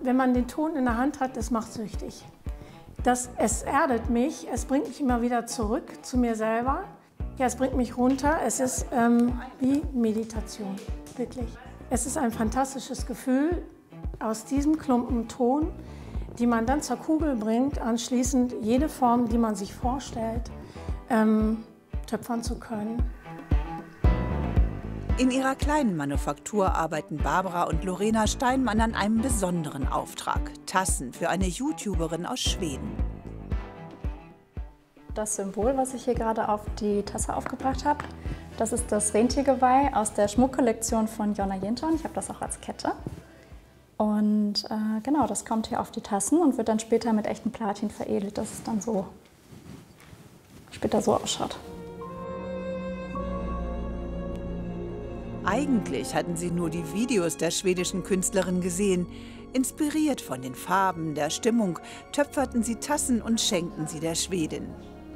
wenn man den Ton in der Hand hat, das macht süchtig. Es erdet mich, es bringt mich immer wieder zurück zu mir selber. Ja, es bringt mich runter. Es ist wie Meditation, wirklich. Es ist ein fantastisches Gefühl, aus diesem Klumpen Ton, die man dann zur Kugel bringt, anschließend jede Form, die man sich vorstellt, töpfern zu können. In ihrer kleinen Manufaktur arbeiten Barbara und Lorena Steinmann an einem besonderen Auftrag. Tassen für eine YouTuberin aus Schweden. Das Symbol, was ich hier gerade auf die Tasse aufgebracht habe, das ist das Rentiergeweih aus der Schmuckkollektion von Jonna Jenton. Ich habe das auch als Kette. Und genau, das kommt hier auf die Tassen und wird dann später mit echtem Platin veredelt, dass es dann so später so ausschaut. Eigentlich hatten sie nur die Videos der schwedischen Künstlerin gesehen. Inspiriert von den Farben, der Stimmung, töpferten sie Tassen und schenkten sie der Schwedin.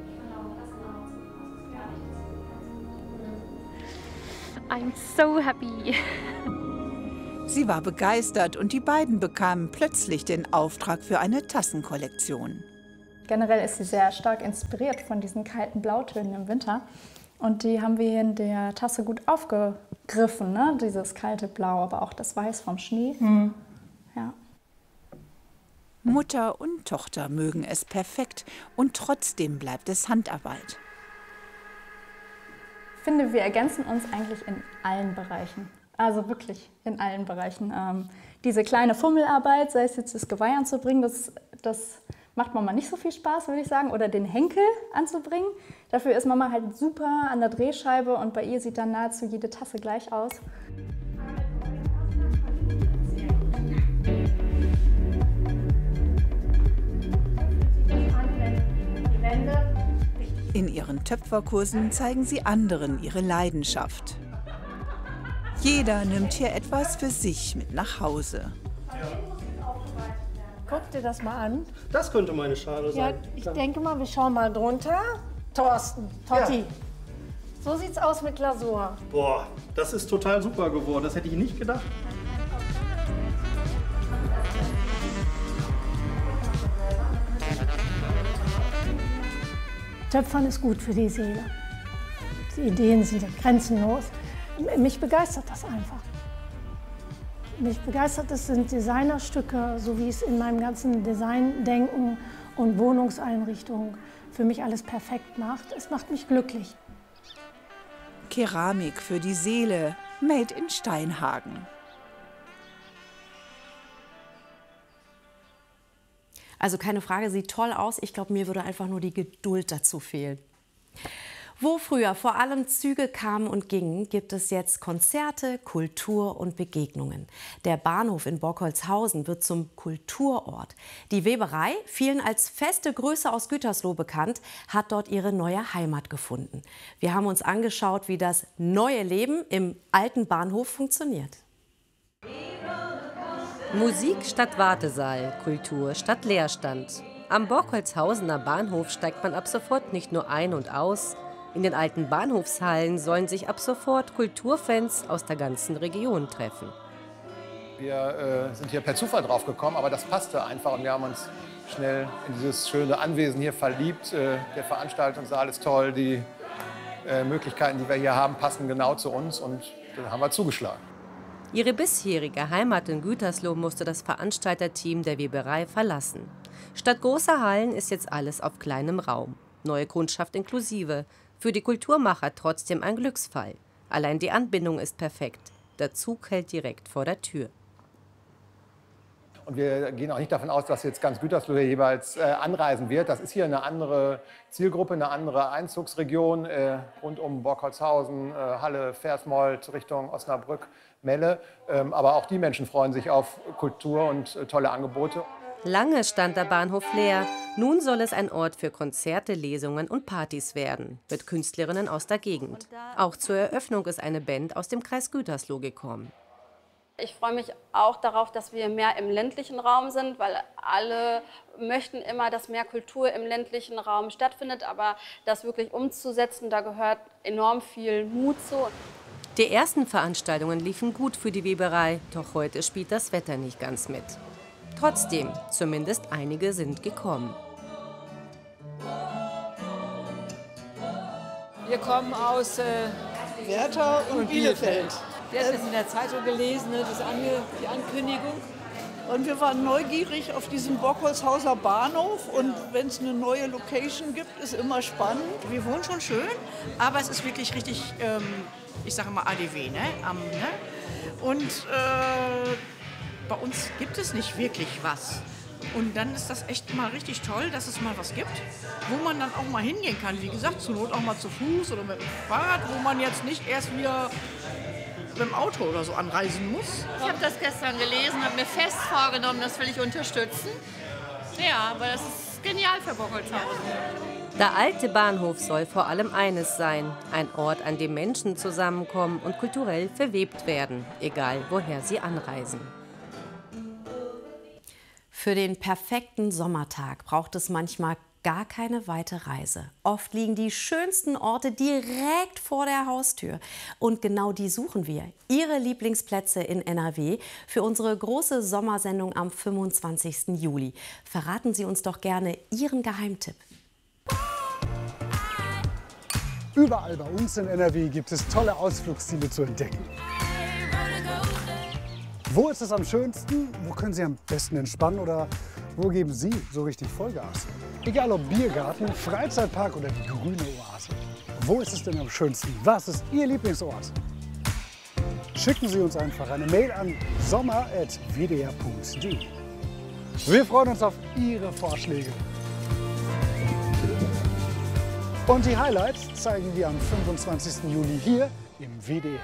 I'm so happy. Sie war begeistert und die beiden bekamen plötzlich den Auftrag für eine Tassenkollektion. Generell ist sie sehr stark inspiriert von diesen kalten Blautönen im Winter. Und die haben wir hier in der Tasse gut aufgegriffen, ne? Dieses kalte Blau, aber auch das Weiß vom Schnee. Ja. Mutter und Tochter mögen es perfekt und trotzdem bleibt es Handarbeit. Ich finde, wir ergänzen uns eigentlich in allen Bereichen. Also wirklich in allen Bereichen. Diese kleine Fummelarbeit, sei es jetzt das Geweih anzubringen, das macht Mama nicht so viel Spaß, würde ich sagen. Oder den Henkel anzubringen. Dafür ist Mama halt super an der Drehscheibe und bei ihr sieht dann nahezu jede Tasse gleich aus. In ihren Töpferkursen zeigen sie anderen ihre Leidenschaft. Jeder nimmt hier etwas für sich mit nach Hause. Guck dir das mal an. Das könnte meine Schale sein. Ja, ich denke mal, wir schauen mal drunter. Thorsten, Totti. Ja. So sieht's aus mit Glasur. Boah, das ist total super geworden. Das hätte ich nicht gedacht. Töpfern ist gut für die Seele. Die Ideen sind grenzenlos. Mich begeistert das einfach. Mich begeistert es sind Designerstücke, so wie es in meinem ganzen Designdenken und Wohnungseinrichtung für mich alles perfekt macht. Es macht mich glücklich. Keramik für die Seele, made in Steinhagen. Also keine Frage, sieht toll aus. Ich glaube, mir würde einfach nur die Geduld dazu fehlen. Wo früher vor allem Züge kamen und gingen, gibt es jetzt Konzerte, Kultur und Begegnungen. Der Bahnhof in Borkholzhausen wird zum Kulturort. Die Weberei, vielen als feste Größe aus Gütersloh bekannt, hat dort ihre neue Heimat gefunden. Wir haben uns angeschaut, wie das neue Leben im alten Bahnhof funktioniert. Musik statt Wartesaal, Kultur statt Leerstand. Am Borkholzhausener Bahnhof steigt man ab sofort nicht nur ein und aus. In den alten Bahnhofshallen sollen sich ab sofort Kulturfans aus der ganzen Region treffen. Wir sind hier per Zufall drauf gekommen, aber das passte einfach und wir haben uns schnell in dieses schöne Anwesen hier verliebt. Der Veranstaltungssaal ist toll, die Möglichkeiten, die wir hier haben, passen genau zu uns und dann haben wir zugeschlagen. Ihre bisherige Heimat in Gütersloh musste das Veranstalterteam der Weberei verlassen. Statt großer Hallen ist jetzt alles auf kleinem Raum. Neue Kundschaft inklusive. Für die Kulturmacher trotzdem ein Glücksfall. Allein die Anbindung ist perfekt. Der Zug hält direkt vor der Tür. Und wir gehen auch nicht davon aus, dass jetzt ganz Gütersloh hier jeweils anreisen wird. Das ist hier eine andere Zielgruppe, eine andere Einzugsregion rund um Borkholzhausen, Halle, Versmold, Richtung Osnabrück, Melle. Aber auch die Menschen freuen sich auf Kultur und tolle Angebote. Lange stand der Bahnhof leer. Nun soll es ein Ort für Konzerte, Lesungen und Partys werden. Mit Künstlerinnen aus der Gegend. Auch zur Eröffnung ist eine Band aus dem Kreis Gütersloh gekommen. Ich freue mich auch darauf, dass wir mehr im ländlichen Raum sind, weil alle möchten immer, dass mehr Kultur im ländlichen Raum stattfindet. Aber das wirklich umzusetzen, da gehört enorm viel Mut zu. Die ersten Veranstaltungen liefen gut für die Weberei, doch heute spielt das Wetter nicht ganz mit. Trotzdem, zumindest einige sind gekommen. Wir kommen aus Werther und Bielefeld. Wir hatten es in der Zeitung gelesen, ne, die Ankündigung. Und wir waren neugierig auf diesen Bockholzhauser Bahnhof. Und wenn es eine neue Location gibt, ist immer spannend. Wir wohnen schon schön, aber es ist wirklich richtig, ich sage mal ADW, ne? Und bei uns gibt es nicht wirklich was. Und dann ist das echt mal richtig toll, dass es mal was gibt, wo man dann auch mal hingehen kann. Wie gesagt, zur Not auch mal zu Fuß oder mit dem Fahrrad, wo man jetzt nicht erst wieder mit dem Auto oder so anreisen muss. Ich habe das gestern gelesen, habe mir fest vorgenommen, das will ich unterstützen. Ja, aber das ist genial für Bockholzhausen. Der alte Bahnhof soll vor allem eines sein: ein Ort, an dem Menschen zusammenkommen und kulturell verwebt werden, egal woher sie anreisen. Für den perfekten Sommertag braucht es manchmal gar keine weite Reise. Oft liegen die schönsten Orte direkt vor der Haustür. Und genau die suchen wir. Ihre Lieblingsplätze in NRW für unsere große Sommersendung am 25. Juli. Verraten Sie uns doch gerne Ihren Geheimtipp. Überall bei uns in NRW gibt es tolle Ausflugsziele zu entdecken. Wo ist es am schönsten? Wo können Sie am besten entspannen? Oder wo geben Sie so richtig Vollgas? Egal ob Biergarten, Freizeitpark oder die grüne Oase. Wo ist es denn am schönsten? Was ist Ihr Lieblingsort? Schicken Sie uns einfach eine Mail an sommer@wdr.de. Wir freuen uns auf Ihre Vorschläge. Und die Highlights zeigen wir am 25. Juli hier im WDR.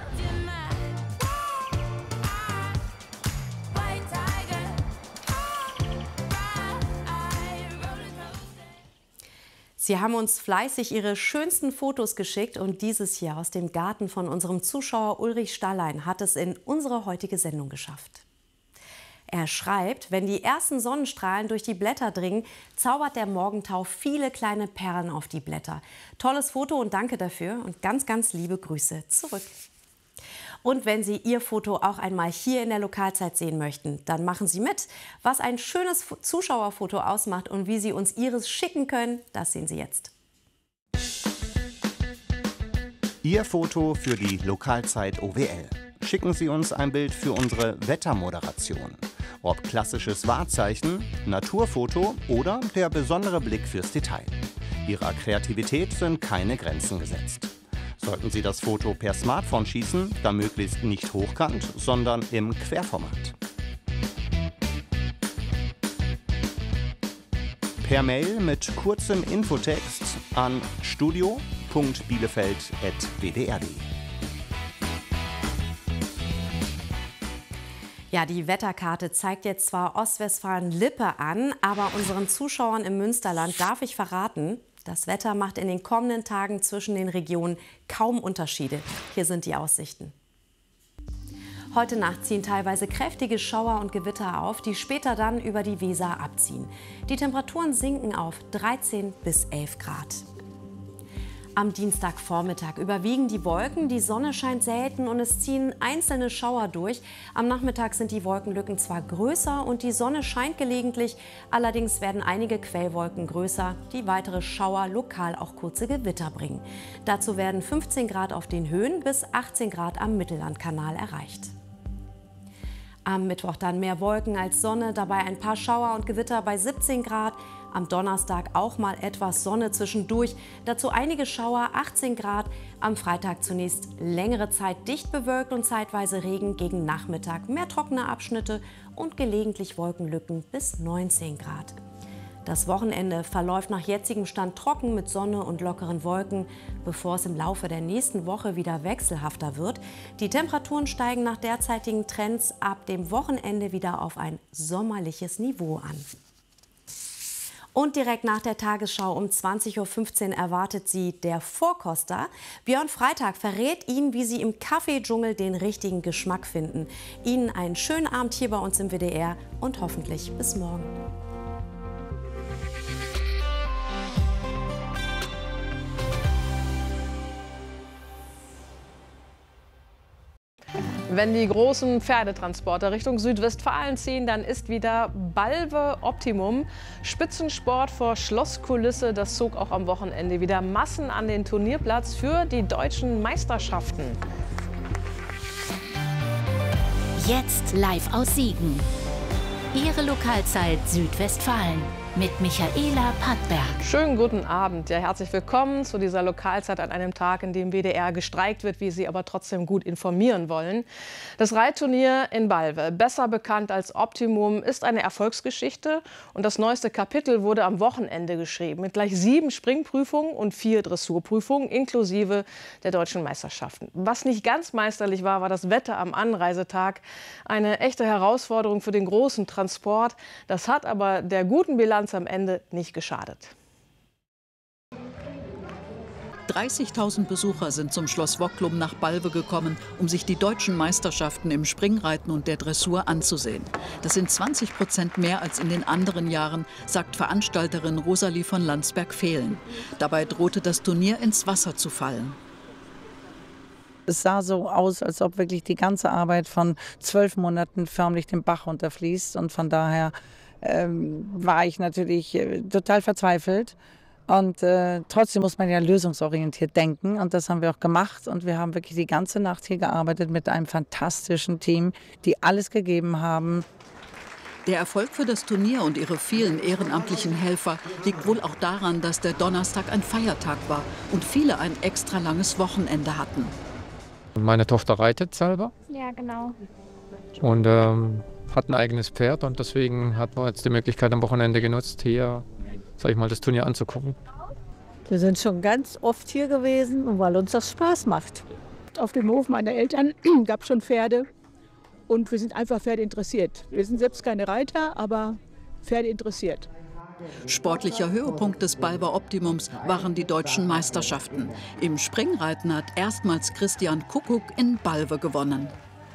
Sie haben uns fleißig Ihre schönsten Fotos geschickt und dieses hier aus dem Garten von unserem Zuschauer Ulrich Stallein hat es in unsere heutige Sendung geschafft. Er schreibt, wenn die ersten Sonnenstrahlen durch die Blätter dringen, zaubert der Morgentau viele kleine Perlen auf die Blätter. Tolles Foto und danke dafür und ganz, ganz liebe Grüße zurück. Und wenn Sie Ihr Foto auch einmal hier in der Lokalzeit sehen möchten, dann machen Sie mit. Was ein schönes Zuschauerfoto ausmacht und wie Sie uns Ihres schicken können, das sehen Sie jetzt. Ihr Foto für die Lokalzeit OWL. Schicken Sie uns ein Bild für unsere Wettermoderation. Ob klassisches Wahrzeichen, Naturfoto oder der besondere Blick fürs Detail. Ihrer Kreativität sind keine Grenzen gesetzt. Sollten Sie das Foto per Smartphone schießen, dann möglichst nicht hochkant, sondern im Querformat. Per Mail mit kurzem Infotext an studio.bielefeld@wdr.de. Ja, die Wetterkarte zeigt jetzt zwar Ostwestfalen-Lippe an, aber unseren Zuschauern im Münsterland darf ich verraten, das Wetter macht in den kommenden Tagen zwischen den Regionen kaum Unterschiede. Hier sind die Aussichten. Heute Nacht ziehen teilweise kräftige Schauer und Gewitter auf, die später dann über die Weser abziehen. Die Temperaturen sinken auf 13 bis 11 Grad. Am Dienstagvormittag überwiegen die Wolken, die Sonne scheint selten und es ziehen einzelne Schauer durch. Am Nachmittag sind die Wolkenlücken zwar größer und die Sonne scheint gelegentlich, allerdings werden einige Quellwolken größer, die weitere Schauer lokal auch kurze Gewitter bringen. Dazu werden 15 Grad auf den Höhen bis 18 Grad am Mittellandkanal erreicht. Am Mittwoch dann mehr Wolken als Sonne, dabei ein paar Schauer und Gewitter bei 17 Grad. Am Donnerstag auch mal etwas Sonne zwischendurch, dazu einige Schauer, 18 Grad. Am Freitag zunächst längere Zeit dicht bewölkt und zeitweise Regen, gegen Nachmittag mehr trockene Abschnitte und gelegentlich Wolkenlücken bis 19 Grad. Das Wochenende verläuft nach jetzigem Stand trocken mit Sonne und lockeren Wolken, bevor es im Laufe der nächsten Woche wieder wechselhafter wird. Die Temperaturen steigen nach derzeitigen Trends ab dem Wochenende wieder auf ein sommerliches Niveau an. Und direkt nach der Tagesschau um 20:15 Uhr erwartet Sie der Vorkoster. Björn Freitag verrät Ihnen, wie Sie im Kaffeedschungel den richtigen Geschmack finden. Ihnen einen schönen Abend hier bei uns im WDR und hoffentlich bis morgen. Wenn die großen Pferdetransporter Richtung Südwestfalen ziehen, dann ist wieder Balve Optimum. Spitzensport vor Schlosskulisse, das zog auch am Wochenende wieder Massen an den Turnierplatz für die deutschen Meisterschaften. Jetzt live aus Siegen. Ihre Lokalzeit Südwestfalen mit Michaela Pattberg. Schönen guten Abend. Ja, herzlich willkommen zu dieser Lokalzeit an einem Tag, in dem WDR gestreikt wird, wie Sie aber trotzdem gut informieren wollen. Das Reitturnier in Balve, besser bekannt als Optimum, ist eine Erfolgsgeschichte. Und das neueste Kapitel wurde am Wochenende geschrieben, mit gleich 7 Springprüfungen und 4 Dressurprüfungen, inklusive der deutschen Meisterschaften. Was nicht ganz meisterlich war, war das Wetter am Anreisetag. Eine echte Herausforderung für den großen Transport. Das hat aber der guten Bilanz am Ende nicht geschadet. 30.000 Besucher sind zum Schloss Wocklum nach Balve gekommen, um sich die deutschen Meisterschaften im Springreiten und der Dressur anzusehen. Das sind 20% mehr als in den anderen Jahren, sagt Veranstalterin Rosalie von Landsberg-Vehlen. Dabei drohte das Turnier ins Wasser zu fallen. Es sah so aus, als ob wirklich die ganze Arbeit von 12 Monaten förmlich den Bach runterfließt. Und von daher war ich natürlich total verzweifelt. Und trotzdem muss man ja lösungsorientiert denken. Und das haben wir auch gemacht. Und wir haben wirklich die ganze Nacht hier gearbeitet mit einem fantastischen Team, die alles gegeben haben. Der Erfolg für das Turnier und ihre vielen ehrenamtlichen Helfer liegt wohl auch daran, dass der Donnerstag ein Feiertag war und viele ein extra langes Wochenende hatten. Meine Tochter reitet selber. Ja, genau. Und hat ein eigenes Pferd und deswegen hat man jetzt die Möglichkeit am Wochenende genutzt, hier, sag ich mal, das Turnier anzugucken. Wir sind schon ganz oft hier gewesen, weil uns das Spaß macht. Auf dem Hof meiner Eltern gab es schon Pferde und wir sind einfach Pferde interessiert. Wir sind selbst keine Reiter, aber Pferde interessiert. Sportlicher Höhepunkt des Balve Optimums waren die deutschen Meisterschaften. Im Springreiten hat erstmals Christian Kuckuck in Balve gewonnen.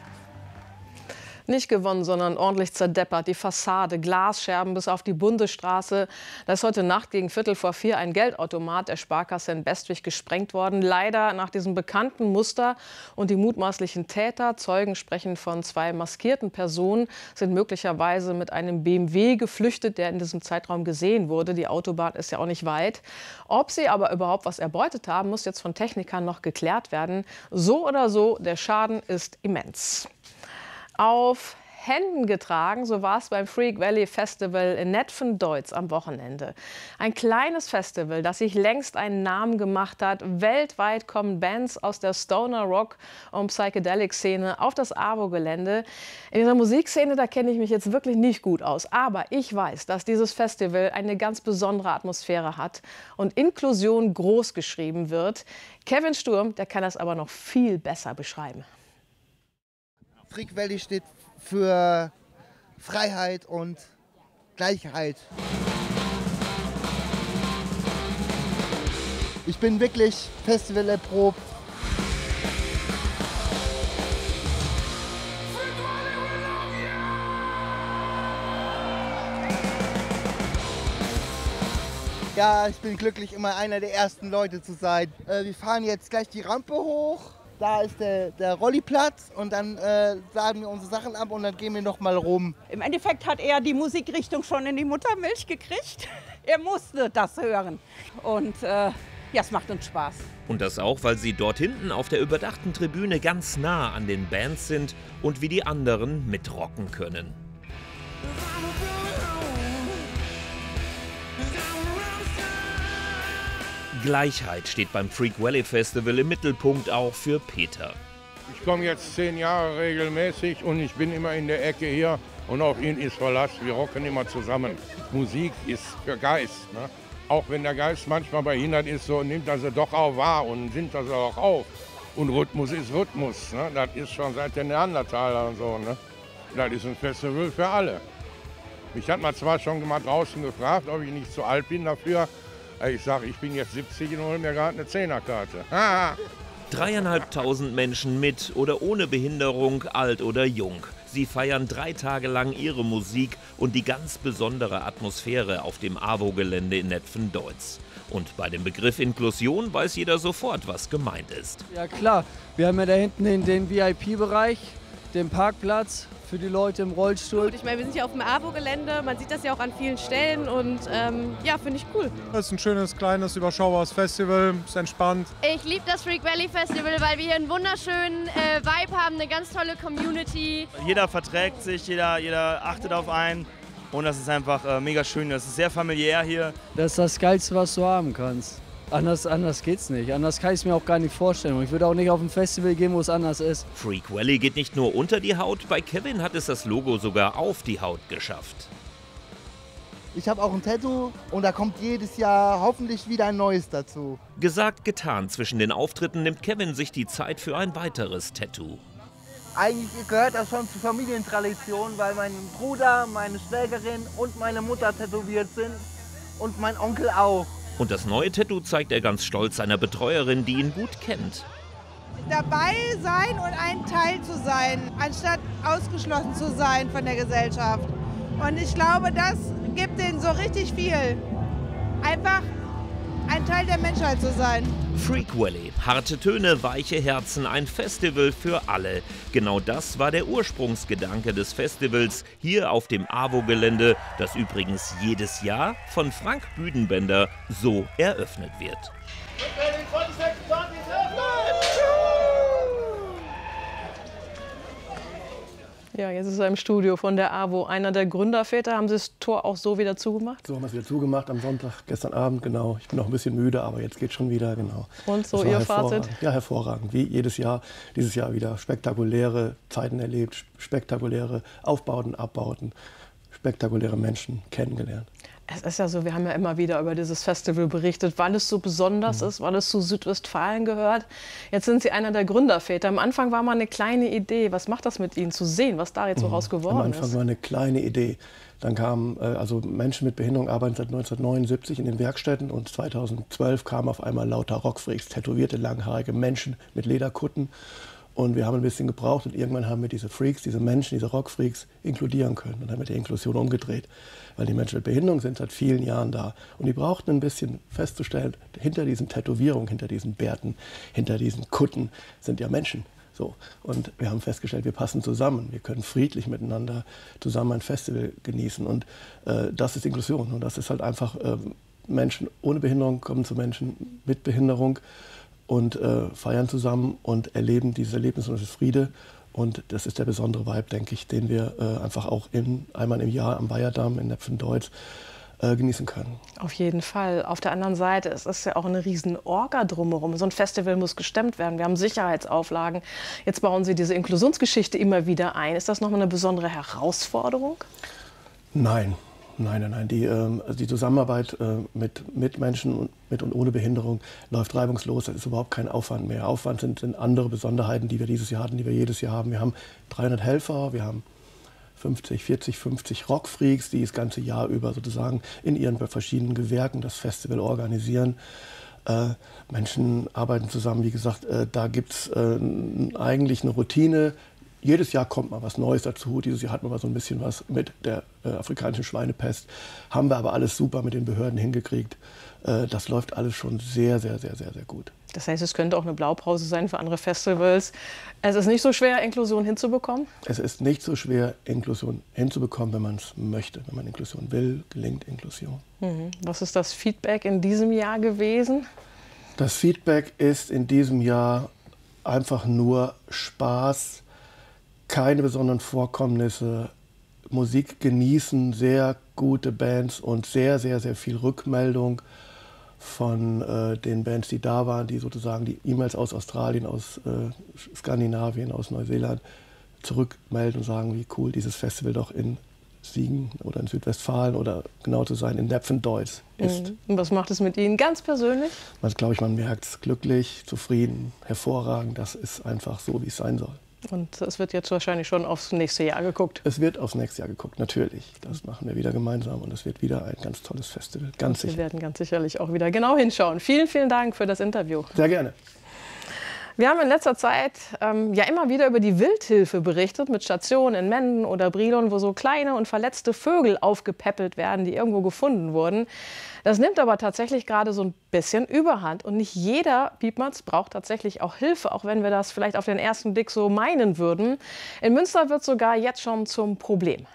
Nicht gewonnen, sondern ordentlich zerdeppert. Die Fassade, Glasscherben bis auf die Bundesstraße. Da ist heute Nacht gegen 3:45 ein Geldautomat der Sparkasse in Bestwig gesprengt worden. Leider nach diesem bekannten Muster. Und die mutmaßlichen Täter, Zeugen sprechen von 2 maskierten Personen, sind möglicherweise mit einem BMW geflüchtet, der in diesem Zeitraum gesehen wurde. Die Autobahn ist ja auch nicht weit. Ob sie aber überhaupt was erbeutet haben, muss jetzt von Technikern noch geklärt werden. So oder so, der Schaden ist immens. Auf Händen getragen, so war es beim Freak Valley Festival in Netphen-Deutz am Wochenende. Ein kleines Festival, das sich längst einen Namen gemacht hat. Weltweit kommen Bands aus der Stoner Rock und Psychedelic-Szene auf das AWO-Gelände. In dieser Musikszene, da kenne ich mich jetzt wirklich nicht gut aus. Aber ich weiß, dass dieses Festival eine ganz besondere Atmosphäre hat und Inklusion groß geschrieben wird. Kevin Sturm, der kann das aber noch viel besser beschreiben. Freak Valley steht für Freiheit und Gleichheit. Ich bin wirklich Festival erprobt. Ja, ich bin glücklich, immer einer der ersten Leute zu sein. Wir fahren jetzt gleich die Rampe hoch. Da ist der Rolliplatz und dann laden wir unsere Sachen ab und dann gehen wir noch mal rum. Im Endeffekt hat er die Musikrichtung schon in die Muttermilch gekriegt. Er musste das hören und ja, es macht uns Spaß. Und das auch, weil sie dort hinten auf der überdachten Tribüne ganz nah an den Bands sind und wie die anderen mitrocken können. Gleichheit steht beim Freak Valley Festival im Mittelpunkt auch für Peter. Ich komme jetzt 10 Jahre regelmäßig und ich bin immer in der Ecke hier und auf ihn ist Verlass. Wir rocken immer zusammen. Musik ist für Geist. Ne? Auch wenn der Geist manchmal behindert ist, so nimmt er sie doch auch wahr und nimmt er sie auch auf. Und Rhythmus ist Rhythmus. Ne? Das ist schon seit den Neandertalern und so. Ne? Das ist ein Festival für alle. Mich hat man zwar schon mal draußen gefragt, ob ich nicht zu alt bin dafür. Ich sage, ich bin jetzt 70 und hole mir gerade eine 10er-Karte. 3.500 Menschen mit oder ohne Behinderung, alt oder jung. Sie feiern 3 Tage lang ihre Musik und die ganz besondere Atmosphäre auf dem AWO-Gelände in Netphen-Deutz. Und bei dem Begriff Inklusion weiß jeder sofort, was gemeint ist. Ja klar, wir haben ja da hinten den VIP-Bereich. den Parkplatz für die Leute im Rollstuhl. Ich meine, wir sind hier auf dem AWO-Gelände, man sieht das ja auch an vielen Stellen und ja, finde ich cool. Es ist ein schönes, kleines, überschaubares Festival, ist entspannt. Ich liebe das Freak Valley Festival, weil wir hier einen wunderschönen Vibe haben, eine ganz tolle Community. Jeder verträgt sich, jeder achtet auf einen und das ist einfach mega schön. Das ist sehr familiär hier. Das ist das Geilste, was du haben kannst. Anders geht's nicht. Anders kann ich es mir auch gar nicht vorstellen. Und ich würde auch nicht auf ein Festival gehen, wo es anders ist. Freak Valley geht nicht nur unter die Haut, bei Kevin hat es das Logo sogar auf die Haut geschafft. Ich habe auch ein Tattoo und da kommt jedes Jahr hoffentlich wieder ein neues dazu. Gesagt, getan. Zwischen den Auftritten nimmt Kevin sich die Zeit für ein weiteres Tattoo. Eigentlich gehört das schon zur Familientradition, weil mein Bruder, meine Schwägerin und meine Mutter tätowiert sind und mein Onkel auch. Und das neue Tattoo zeigt er ganz stolz seiner Betreuerin, die ihn gut kennt. Dabei sein und ein Teil zu sein, anstatt ausgeschlossen zu sein von der Gesellschaft. Und ich glaube, das gibt denen so richtig viel. Einfach ein Teil der Menschheit zu sein. Freak Valley, harte Töne, weiche Herzen, ein Festival für alle. Genau das war der Ursprungsgedanke des Festivals hier auf dem AWO-Gelände, das übrigens jedes Jahr von Frank Büdenbender so eröffnet wird. Ja, jetzt ist er im Studio von der AWO. Einer der Gründerväter. Haben Sie das Tor auch so wieder zugemacht? So haben wir es wieder zugemacht am Sonntag, gestern Abend, genau. Ich bin noch ein bisschen müde, aber jetzt geht schon wieder, genau. Und so Ihr Fazit? Ja, hervorragend. Wie jedes Jahr, dieses Jahr wieder spektakuläre Zeiten erlebt, spektakuläre Aufbauten, Abbauten, spektakuläre Menschen kennengelernt. Es ist ja so, wir haben ja immer wieder über dieses Festival berichtet, weil es so besonders ist, weil es zu Südwestfalen gehört. Jetzt sind Sie einer der Gründerväter. Am Anfang war mal eine kleine Idee. Was macht das mit Ihnen, zu sehen, was da jetzt so raus geworden ist? Am Anfang war eine kleine Idee. Dann kamen, also Menschen mit Behinderung arbeiten seit 1979 in den Werkstätten und 2012 kamen auf einmal lauter Rockfreaks, tätowierte, langhaarige Menschen mit Lederkutten. Und wir haben ein bisschen gebraucht und irgendwann haben wir diese Freaks, diese Menschen, diese Rockfreaks inkludieren können. Und dann haben wir die Inklusion umgedreht. Weil die Menschen mit Behinderung sind seit vielen Jahren da. Und die brauchten ein bisschen festzustellen, hinter diesen Tätowierungen, hinter diesen Bärten, hinter diesen Kutten sind ja Menschen. So. Und wir haben festgestellt, wir passen zusammen. Wir können friedlich miteinander zusammen ein Festival genießen. Und das ist Inklusion. Und das ist halt einfach, Menschen ohne Behinderung kommen zu Menschen mit Behinderung und feiern zusammen und erleben dieses Erlebnis und das ist Friede. Und das ist der besondere Vibe, denke ich, den wir einfach auch einmal im Jahr am Weierdamm in Nepfendeutz genießen können. Auf jeden Fall. Auf der anderen Seite, es ist ja auch eine riesen Orga drumherum. So ein Festival muss gestemmt werden. Wir haben Sicherheitsauflagen. Jetzt bauen Sie diese Inklusionsgeschichte immer wieder ein. Ist das nochmal eine besondere Herausforderung? Nein. Nein. Die Zusammenarbeit mit Menschen mit und ohne Behinderung läuft reibungslos. Das ist überhaupt kein Aufwand mehr. Aufwand sind andere Besonderheiten, die wir dieses Jahr hatten, die wir jedes Jahr haben. Wir haben 300 Helfer, wir haben 50 Rockfreaks, die das ganze Jahr über sozusagen in ihren verschiedenen Gewerken das Festival organisieren. Menschen arbeiten zusammen, wie gesagt, da gibt es eigentlich eine Routine. Jedes Jahr kommt mal was Neues dazu. Dieses Jahr hatten wir mal so ein bisschen was mit der afrikanischen Schweinepest. Haben wir aber alles super mit den Behörden hingekriegt. Das läuft alles schon sehr gut. Das heißt, es könnte auch eine Blaupause sein für andere Festivals. Es ist nicht so schwer, Inklusion hinzubekommen? Es ist nicht so schwer, Inklusion hinzubekommen, wenn man es möchte. Wenn man Inklusion will, gelingt Inklusion. Was ist das Feedback in diesem Jahr gewesen? Das Feedback ist in diesem Jahr einfach nur Spaß, keine besonderen Vorkommnisse, Musik genießen, sehr gute Bands und sehr viel Rückmeldung von den Bands, die da waren, die sozusagen die E-Mails aus Australien, aus Skandinavien, aus Neuseeland zurückmelden und sagen, wie cool dieses Festival doch in Siegen oder in Südwestfalen oder genau zu sein in Nepfendeutz ist. Und was macht es mit Ihnen ganz persönlich? Glaube ich, man merkt es glücklich, zufrieden, hervorragend. Das ist einfach so, wie es sein soll. Und es wird jetzt wahrscheinlich schon aufs nächste Jahr geguckt. Es wird aufs nächste Jahr geguckt, natürlich. Das machen wir wieder gemeinsam und es wird wieder ein ganz tolles Festival, ganz sicher. Wir werden ganz sicherlich auch wieder genau hinschauen. Vielen Dank für das Interview. Sehr gerne. Wir haben in letzter Zeit ja immer wieder über die Wildhilfe berichtet, mit Stationen in Menden oder Brilon, wo so kleine und verletzte Vögel aufgepäppelt werden, die irgendwo gefunden wurden. Das nimmt aber tatsächlich gerade so ein bisschen Überhand. Und nicht jeder Piepmatz braucht tatsächlich auch Hilfe, auch wenn wir das vielleicht auf den ersten Blick so meinen würden. In Münster wird sogar jetzt schon zum Problem.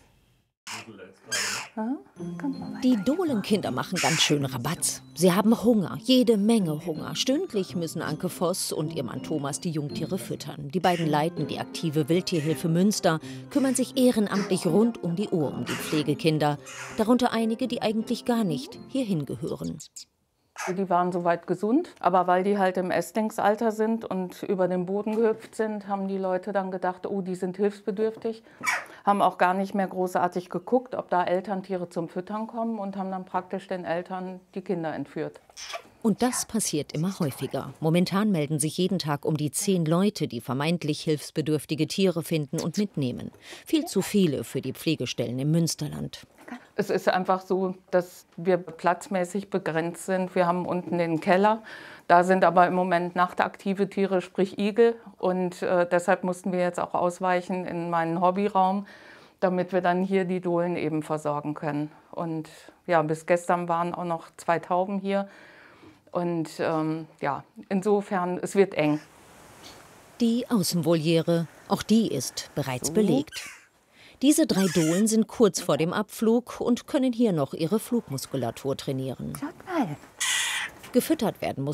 Die Dohlenkinder machen ganz schön Rabatz. Sie haben Hunger, jede Menge Hunger. Stündlich müssen Anke Voss und ihr Mann Thomas die Jungtiere füttern. Die beiden leiten die aktive Wildtierhilfe Münster, kümmern sich ehrenamtlich rund um die Uhr um die Pflegekinder. Darunter einige, die eigentlich gar nicht hierhin gehören. Die waren soweit gesund, aber weil die halt im Ästlingsalter sind und über den Boden gehüpft sind, haben die Leute dann gedacht, oh, die sind hilfsbedürftig. Haben auch gar nicht mehr großartig geguckt, ob da Elterntiere zum Füttern kommen und haben dann praktisch den Eltern die Kinder entführt. Und das passiert immer häufiger. Momentan melden sich jeden Tag um die 10 Leute, die vermeintlich hilfsbedürftige Tiere finden und mitnehmen. Viel zu viele für die Pflegestellen im Münsterland. Es ist einfach so, dass wir platzmäßig begrenzt sind. Wir haben unten den Keller. Da sind aber im Moment nachtaktive Tiere, sprich Igel. Und deshalb mussten wir jetzt auch ausweichen in meinen Hobbyraum, damit wir dann hier die Dohlen eben versorgen können. Und ja, bis gestern waren auch noch 2 Tauben hier. Und ja, insofern, es wird eng. Die Außenvoliere, auch die ist bereits belegt. Diese 3 Dohlen sind kurz vor dem Abflug und können hier noch ihre Flugmuskulatur trainieren. Gefüttert werden muss